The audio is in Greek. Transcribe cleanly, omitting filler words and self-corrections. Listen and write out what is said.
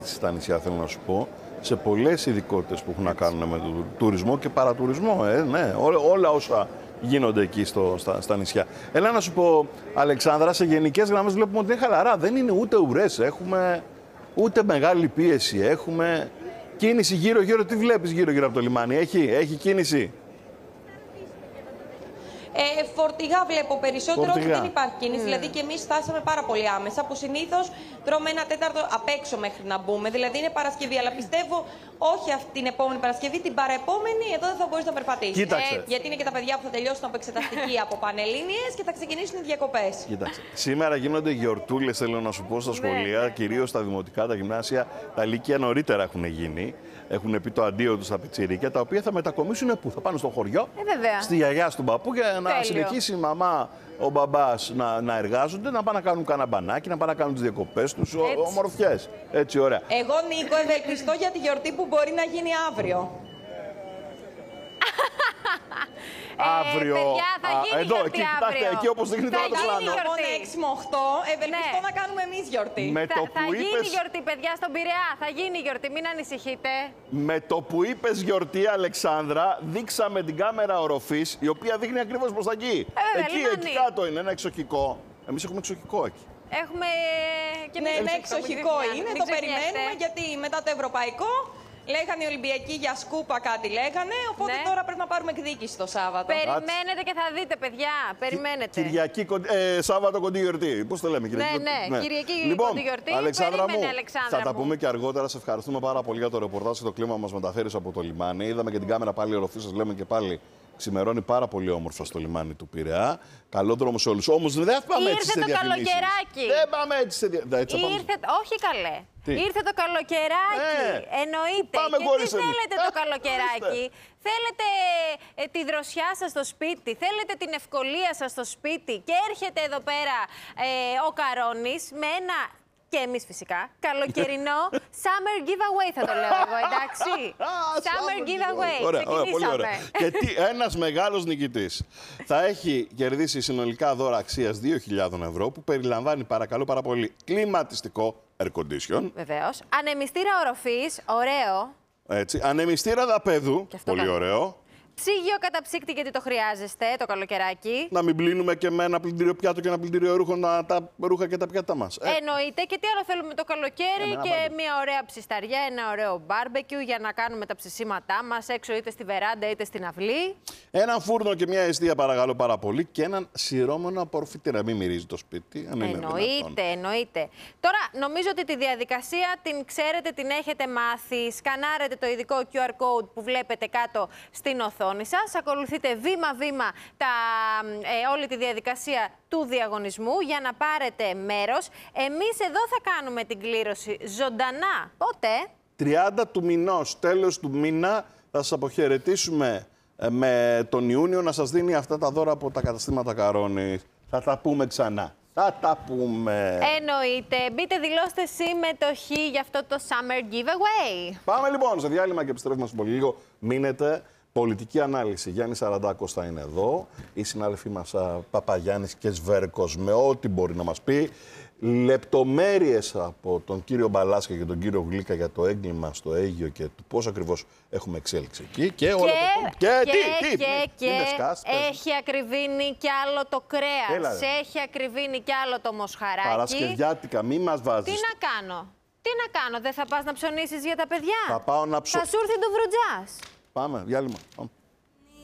Στα νησιά, θέλω να σου πω, σε πολλές ειδικότητες που έχουν να κάνουν με τον τουρισμό και παρατουρισμό. Ναι, όλα όσα γίνονται εκεί στα νησιά. Έλα να σου πω, Αλεξάνδρα, σε γενικές γραμμές βλέπουμε ότι είναι χαλαρά. Δεν είναι ούτε ουρές, έχουμε ούτε μεγάλη πίεση. Έχουμε κίνηση γύρω-γύρω. Τι βλέπεις γύρω-γύρω από το λιμάνι, έχει κίνηση? Φορτηγά βλέπω περισσότερο, ότι δεν υπάρχει κίνηση. Δηλαδή και εμείς φτάσαμε πάρα πολύ άμεσα, που συνήθως τρώμε ένα τέταρτο απ' έξω μέχρι να μπούμε. Δηλαδή είναι Παρασκευή, αλλά πιστεύω όχι αυτή την επόμενη Παρασκευή, την παραεπόμενη εδώ δεν θα μπορείς να περπατήσεις. Γιατί είναι και τα παιδιά που θα τελειώσουν από εξεταστική από Πανελλήνιες και θα ξεκινήσουν οι διακοπές. Κοίταξε. Σήμερα γίνονται γιορτούλες, θέλω να σου πω, στα σχολεία, κυρίως στα δημοτικά, τα γυμνάσια, τα λύκεια νωρίτερα έχουν γίνει. Έχουν πει το αντίο τους στα πιτσιρίκια, τα οποία θα μετακομίσουν πού? Θα πάνε στο χωριό, στη γιαγιά, στον παππού, για να συνεχίσει η μαμά, ο μπαμπάς να εργάζονται, να πάνε να κάνουν κανένα μπανάκι, να πάνε να κάνουν τις διακοπές τους, ομορφιές. Έτσι, ωραία. Εγώ, Νίκο, ευελπιστώ για τη γιορτή που μπορεί να γίνει αύριο. Αύριο. Παιδιά, θα γίνει εδώ, γιορτή εκεί, αύριο. εκεί όπως δείχνει τώρα το πλάνο. Λοιπόν, 6 με 8, ευελπιστώ να κάνουμε εμείς γιορτή. Θα γίνει γιορτή, παιδιά, στον Πειραιά. Θα γίνει γιορτή, μην ανησυχείτε. Με το που είπες γιορτή, Αλεξάνδρα, δείξαμε την κάμερα οροφής, η οποία δείχνει ακριβώς προς τα εκεί. Εκεί κάτω είναι ένα εξοχικό. Εμείς έχουμε εξοχικό εκεί. Έχουμε και ναι, ένα εξοχικό είναι, το περιμένουμε, γιατί μετά το ευρωπαϊκό λέγανε οι Ολυμπιακοί για σκούπα, κάτι λέγανε. Οπότε τώρα πρέπει να πάρουμε εκδίκηση το Σάββατο. Περιμένετε και θα δείτε, παιδιά. Περιμένετε. Κυριακή, Σάββατο κοντή γιορτή. Πώς το λέμε, Κυριακή? Ναι. Κυριακή κοντή γιορτή. Αλεξάνδρα μου, Αλεξάνδρα θα τα πούμε και αργότερα. Σε ευχαριστούμε πάρα πολύ για το ρεπορτάζ και το κλίμα μας μεταφέρεις από το λιμάνι. Είδαμε και την κάμερα πάλι οροφή, σας λέμε και πάλι. Ξημερώνει πάρα πολύ όμορφα στο λιμάνι του Πειραιά. Καλό δρόμο σε όλους. Όμως δεν θα πάμε έτσι σε διαφημίσεις. Ήρθε το καλοκαιράκι. Δεν πάμε έτσι σε διαφημίσεις. Όχι καλέ. Ήρθε το καλοκαιράκι. Εννοείται. Πάμε και τι θέλετε το καλοκαιράκι? Θέλετε τη δροσιά σας στο σπίτι, θέλετε την ευκολία σας στο σπίτι και έρχεται εδώ πέρα ο Καρόνης με ένα... Και εμείς φυσικά, καλοκαιρινό summer giveaway θα το λέω εγώ, εντάξει. Summer giveaway, ωραία, πολύ ωραία. Και ένας μεγάλος νικητής θα έχει κερδίσει συνολικά δώρα αξίας 2.000 ευρώ, που περιλαμβάνει, παρακαλώ πάρα πολύ, κλιματιστικό air condition. Βεβαίως. Ανεμιστήρα οροφής, ωραίο. Έτσι. Ανεμιστήρα δαπέδου, πολύ ωραίο. Ψυγείο καταψύκτη, γιατί το χρειάζεστε το καλοκαιράκι. Να μην πλύνουμε και με ένα πλυντήριο πιάτο και ένα πλυντήριο ρούχων τα ρούχα και τα πιάτα μας. Εννοείται. Και τι άλλο θέλουμε το καλοκαίρι? Και μια ωραία ψισταριά, ένα ωραίο μπάρμπεκιου για να κάνουμε τα ψησίματά μας έξω, είτε στη βεράντα είτε στην αυλή. Έναν φούρνο και μια εστία, παρακαλώ πάρα πολύ. Και έναν σειρώμενο απορροφητήρα. Μην μυρίζει το σπίτι. Εννοείται. Τώρα, νομίζω ότι τη διαδικασία την ξέρετε, την έχετε μάθει. Σκανάρετε το ειδικό QR code που βλέπετε κάτω στην οθόνη σας. Ακολουθείτε βήμα-βήμα όλη τη διαδικασία του διαγωνισμού για να πάρετε μέρος. Εμείς εδώ θα κάνουμε την κλήρωση ζωντανά. Πότε? 30 του μηνός, τέλος του μήνα, θα σας αποχαιρετήσουμε με τον Ιούνιο να σας δίνει αυτά τα δώρα από τα καταστήματα Καρόνης. Θα τα πούμε ξανά. Θα τα πούμε. Εννοείται. Μπείτε, δηλώστε συμμετοχή για αυτό το summer giveaway. Πάμε λοιπόν σε διάλειμμα και επιστρέφουμε σε πολύ λίγο. Μείνετε. Πολιτική ανάλυση. Γιάννη Αραντάκος θα είναι εδώ. Οι συνάδελφοί μας Παπαγιάννης και Σβέρκος με ό,τι μπορεί να μας πει. Λεπτομέρειες από τον κύριο Μπαλάσκα και τον κύριο Γλίκα για το έγκλημα στο Αίγυο και του πώς ακριβώς έχουμε εξέλιξη εκεί. Και έχει ακριβήνει κι άλλο το κρέας. Έχει ακριβήνει κι άλλο το μοσχαράκι. Παρασκευιάτικα, μη μας βάζεις. Τι να κάνω? Τι να κάνω? Δεν θα πας να ψωνίσεις για τα παιδιά? Θα πάω να Θα σου έρθει το βρουτζάς. Πάμε, διάλειμμα.